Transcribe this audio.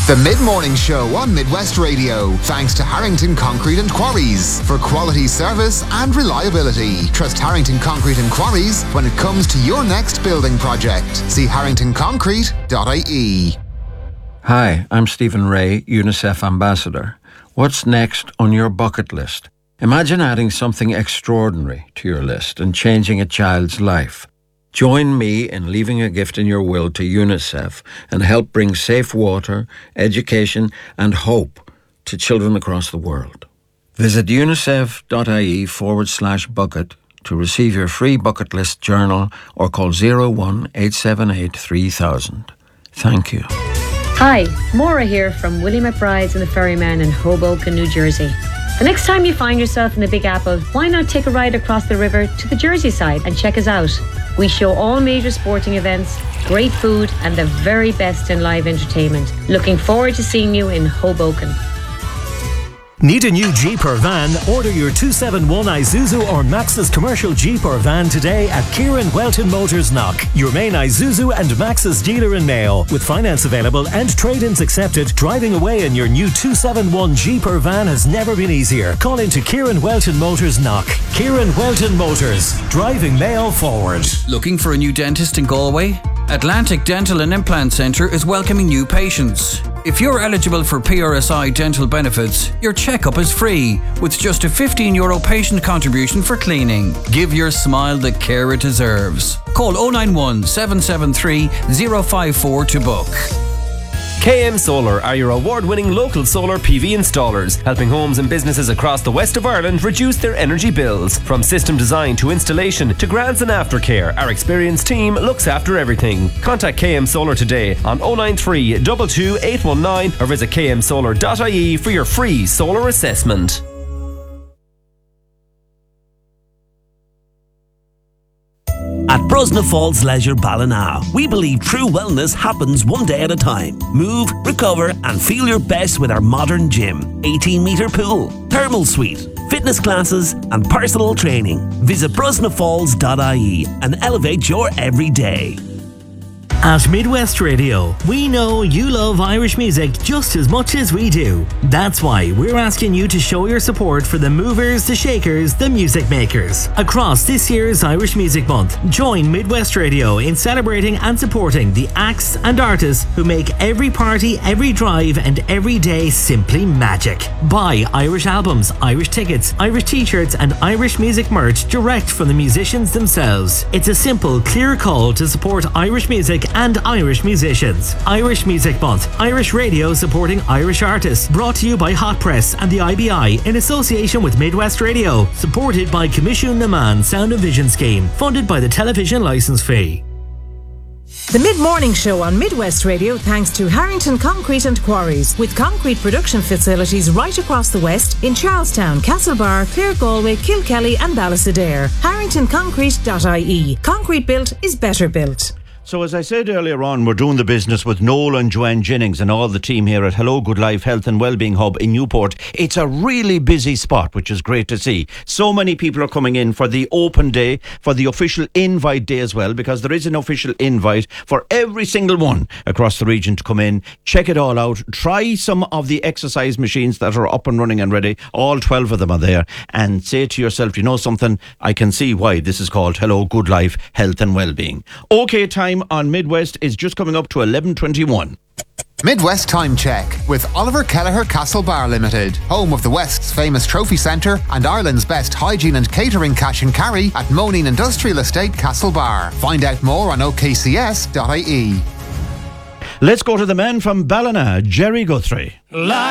The Mid-Morning Show on Midwest Radio, thanks to Harrington Concrete and Quarries. For quality service and reliability, trust Harrington Concrete and Quarries when it comes to your next building project. See harringtonconcrete.ie. Hi, I'm Stephen Ray, UNICEF Ambassador. What's next on your bucket list? Imagine adding something extraordinary to your list and changing a child's life. Join me in leaving a gift in your will to UNICEF and help bring safe water, education and hope to children across the world. Visit unicef.ie/bucket to receive your free bucket list journal or call 01-878 3000. Thank you. Hi, Maura here from Willie McBride's and the Ferryman in Hoboken, New Jersey. The next time you find yourself in the Big Apple, why not take a ride across the river to the Jersey side and check us out? We show all major sporting events, great food and the very best in live entertainment. Looking forward to seeing you in Hoboken. Need a new Jeep or van? Order your 271 Isuzu or Maxus commercial Jeep or van today at Kieran Welton Motors Knock, your main Isuzu and Maxus dealer in Mayo. With finance available and trade-ins accepted, driving away in your new 271 Jeep or van has never been easier. Call into Kieran Welton Motors Knock. Kieran Welton Motors, driving Mayo forward. Looking for a new dentist in Galway? Atlantic Dental and Implant Centre is welcoming new patients. If you're eligible for PRSI dental benefits, your checkup is free with just a €15 patient contribution for cleaning. Give your smile the care it deserves. Call 091 773 054 to book. KM Solar are your award-winning local solar PV installers, helping homes and businesses across the west of Ireland reduce their energy bills. From system design to installation to grants and aftercare, our experienced team looks after everything. Contact KM Solar today on 093 22 819 or visit kmsolar.ie for your free solar assessment. At Brosna Falls Leisure Ballina, we believe true wellness happens one day at a time. Move, recover and feel your best with our modern gym, 18-metre pool, thermal suite, fitness classes and personal training. Visit brosnafalls.ie and elevate your everyday. At Midwest Radio, we know you love Irish music just as much as we do. That's why we're asking you to show your support for the movers, the shakers, the music makers. Across this year's Irish Music Month, join Midwest Radio in celebrating and supporting the acts and artists who make every party, every drive and every day simply magic. Buy Irish albums, Irish tickets, Irish t-shirts and Irish music merch direct from the musicians themselves. It's a simple, clear call to support Irish music and Irish musicians. Irish Music Month, Irish Radio supporting Irish artists. Brought to you by Hot Press and the IBI in association with Midwest Radio. Supported by Commission Naman Sound and Vision Scheme. Funded by the television licence fee. The Mid-Morning Show on Midwest Radio thanks to Harrington Concrete and Quarries, with concrete production facilities right across the west in Charlestown, Castlebar, Clare Galway, Kilkelly and Ballysadair. harringtonconcrete.ie. Concrete built is better built. So as I said earlier on, we're doing the business with Noel and Joanne Jennings and all the team here at Hello Good Life Health and Wellbeing Hub in Newport. It's a really busy spot, which is great to see. So many people are coming in for the open day, for the official invite day as well, because there is an official invite for every single one across the region to come in, check it all out, try some of the exercise machines that are up and running and ready. All 12 of them are there, and say to yourself, you know something, I can see why this is called Hello Good Life Health and Wellbeing. Okay, time on Midwest is just coming up to 11:21. Midwest Time Check with Oliver Kelleher Castle Bar Limited, home of the West's famous trophy centre and Ireland's best hygiene and catering cash and carry at Moneen Industrial Estate Castle Bar. Find out more on okcs.ie. Let's go to the man from Ballina, Jerry Guthrie.